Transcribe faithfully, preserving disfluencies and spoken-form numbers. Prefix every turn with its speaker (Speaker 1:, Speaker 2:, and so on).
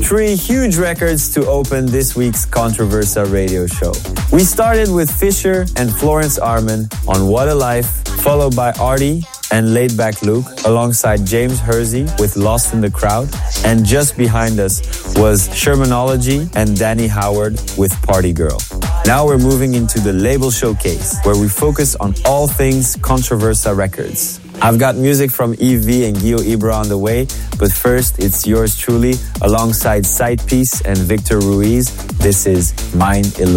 Speaker 1: three huge records to open this week's Controversa radio show. We started with Fisher and Florence Arman on What a Life, followed by Artie and Laid Back Luke, alongside James Hersey with Lost in the Crowd. And just behind us was Shermanology and Danny Howard with Party Girl. Now we're moving into the label showcase, where we focus on all things Controversa Records. I've got music from Yves V and Guillaume Ibra on the way, but first it's yours truly, alongside Sidepiece and Victor Ruiz. This is Mind Illusion.